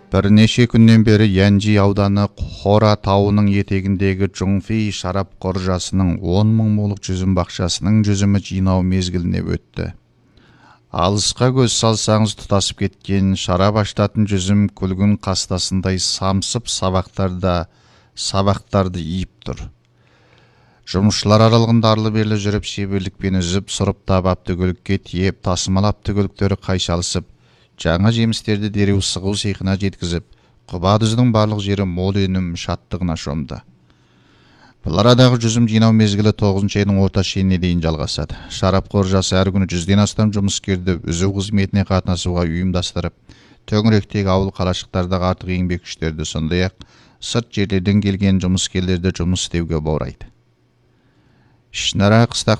Бірнеше күннен бері Янжи ауданы Хора тауының етегіндегі Жуңфей шарап қоржасының 10 мың молық жүзім бақшасының жүзімі жинау мезгіліне өтті. Алысқа көз салсаңыз тұтасып кеткен шарап аштатын жүзім күлгін қастасындай самсып сабақтарды иіп тұр. Жұмысшылар аралығында арлы-берлі жүріп шеберлікпен үзіп, сұрыптап автокөлікке тиеп, тасымал автокөліктері қайшалысып, жаңа жемістерді дереу сығу цехына жеткізіп, Құбадүздің барлық жері мол өнім шаттығына шомды. Бұл арадағы жүзім жинау мезгілі 9 айдың орта шеніне дейін жалғасады. Шарап қоржасы әр күні 100-ден астам жұмыскерді үзу қызметіне қатынасуға ұйымдастырып, төңіректегі ауыл қалашықтардағы артық еңбек күштерді, сондай-ақ сырт жерлерден келген жұмыскерлерді жұмыс істеуге баурайды. Ішінара қыстақ